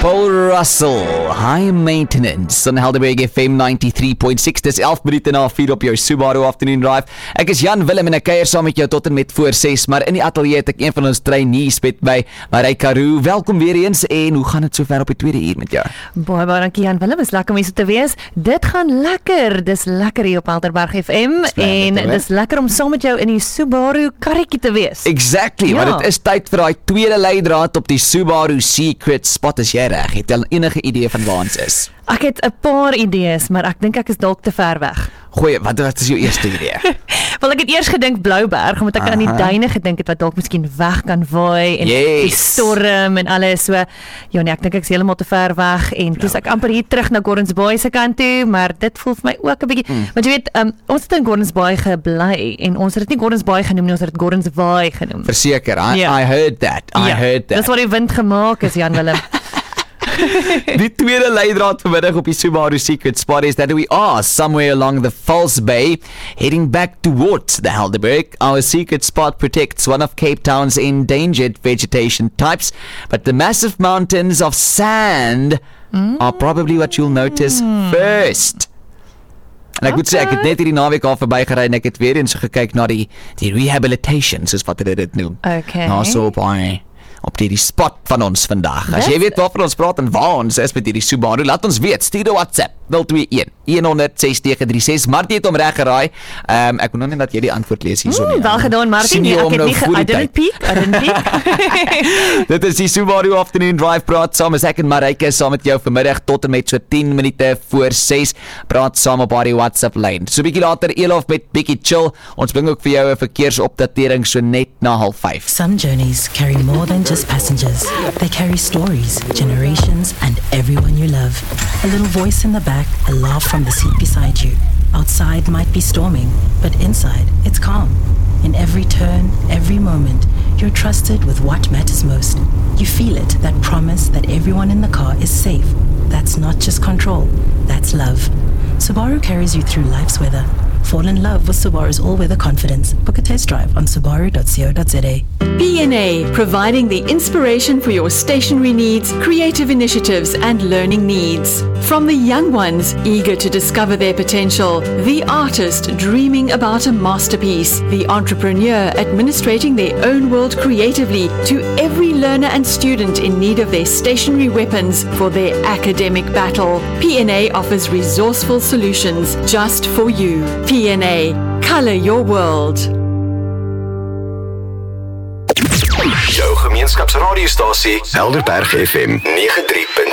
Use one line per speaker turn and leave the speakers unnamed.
Paul Russell, High Maintenance on Helderberg FM 93.6. Dis 11 minute na 4 op jou Subaru Afternoon Drive. Ek is Jan Willem en ek kuier saam met jou tot en met voor 6, maar in die ateljee het ek een van ons trainees met my, Marijke Roux. Welkom weer eens en hoe gaan dit sover op die tweede uur met jou?
Baie dankie Jan Willem, is lekker om hier so te wees. Dit gaan lekker, dis lekker hier op Helderberg FM en dis lekker om saam met jou in die Subaru karretjie te wees.
Exactly, ja. Maar dit is tyd vir daai tweede leidraad op die Subaru Secret Spot. As jy reg, het jy enige idee van waar ons is?
Ek het 'n paar idees, maar ek dink ek is dalk te ver weg.
Goeie, wat is jou eerste idee?
Wel, ek het eers gedink Blouberg, omdat ek aan die duine gedink het wat dalk miskien weg kan waai en die storm en alles so. Ja nee, ek dink ek is heeltemal te ver weg en toe ek amper hier terug na Gordons Bay se kant toe, maar dit voel vir my ook 'n bietjie. Want jy weet, ons het in Gordons Bay gebly en ons het dit nie Gordons Bay genoem nie, ons het dit Gordons Bay genoem.
Verseker, I heard that. I heard that.
Dis wat die wind gemaak is, Jan Willem.
Die tweede leidraad vanmiddag op die Subaru Secret Spot is that we are somewhere along the False Bay, heading back towards the Helderberg. Our secret spot protects one of Cape Town's endangered vegetation types, but the massive mountains of sand are probably what you'll notice first. En ek moet sê, ek het net hierdie naweek al verbygery en ek het weer eens so gekyk na die rehabilitation, soos wat hulle dit noem.
Okay.
Nou so op die spot van ons vandag. As jy weet waarvan ons praat en waar ons is met hierdie Subaru, laat ons weet. Stuur 'n WhatsApp 021-100-6336. Martie het hom reg geraai. Ek wil nou net dat jy die antwoord lees hierso nie.
Wel gedaan, Martie. Nee, ek het nie I didn't peek.
Dit is die Subaru Afternoon Drive. Praat saam as ek en Marijke saam met jou vanmiddag tot en met so 10 minute voor 6. Praat saam op die WhatsApp lyn. So 'n bietjie later Elof met bietjie chill. Ons bring ook vir jou 'n verkeersopdatering so net na 4:30.
Some journeys carry more than just passengers. They carry stories, generations, and everyone you love. A little voice in the back, a laugh from the seat beside you. Outside might be storming, but inside it's calm. In every turn, every moment, you're trusted with what matters most. You feel it, that promise that everyone in the car is safe. That's not just control, that's love. Subaru carries you through life's weather. Fall in love with Subaru's all-weather confidence. Book a test drive on subaru.co.za.
P&A, providing the inspiration for your stationery needs, creative initiatives and learning needs. From the young ones eager to discover their potential, the artist dreaming about a masterpiece, the entrepreneur administrating their own world creatively, to every learner and student in need of their stationery weapons for their academic battle. P&A offers resourceful solutions just for you. P&A, color your world.
Jou gemeenskapsradiostasie Helderberg FM 93.6.